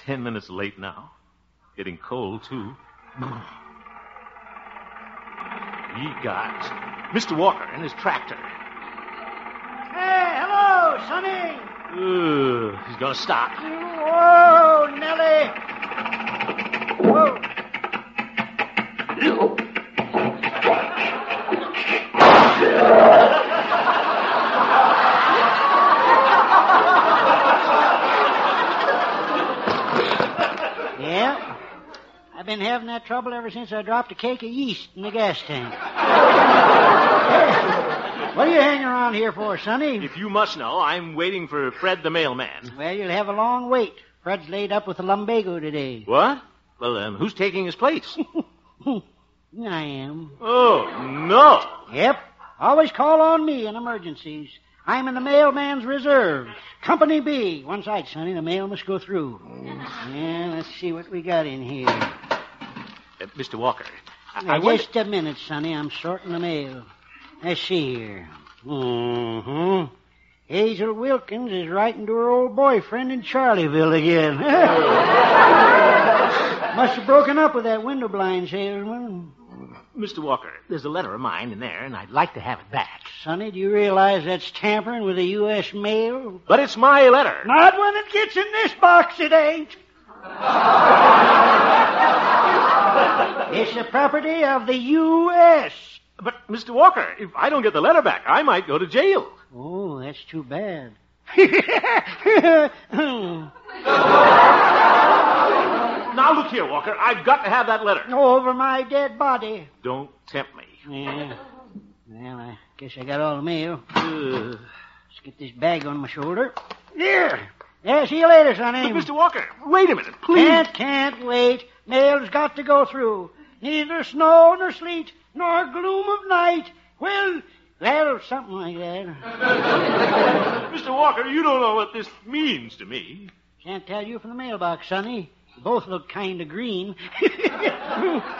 10 minutes late now. Getting cold, too. He got Mr. Walker and his tractor. Hey, hello, Sonny. He's gonna stop. Whoa, Nellie. Whoa. Yeah, I've been having that trouble ever since I dropped a cake of yeast in the gas tank. What are you hanging around here for, Sonny? If you must know, I'm waiting for Fred the mailman. Well, you'll have a long wait. Fred's laid up with a lumbago today. What? Well, who's taking his place? I am. Oh, no. Yep. Always call on me in emergencies. I'm in the mailman's reserve. Company B. One side, Sonny. The mail must go through. Yeah, let's see what we got in here. Mr. Walker, Now, just a minute, Sonny. I'm sorting the mail. Let's see here. Mm-hmm. Hazel Wilkins is writing to her old boyfriend in Charlieville again. Must have broken up with that window blind salesman. Mr. Walker, there's a letter of mine in there, and I'd like to have it back. Sonny, do you realize that's tampering with the U.S. mail? But it's my letter. Not when it gets in this box, it ain't. It's the property of the U.S. But, Mr. Walker, if I don't get the letter back, I might go to jail. Oh, that's too bad. Now, look here, Walker. I've got to have that letter. Over my dead body. Don't tempt me. Yeah. Well, I guess I got all the mail. Let's get this bag on my shoulder. There. Yeah, see you later, Sonny. But, Mr. Walker, wait a minute, please. Can't wait. Mail's got to go through. Neither snow nor sleet nor gloom of night. Well, something like that. Mr. Walker, you don't know what this means to me. Can't tell you from the mailbox, Sonny. You both look kind of green.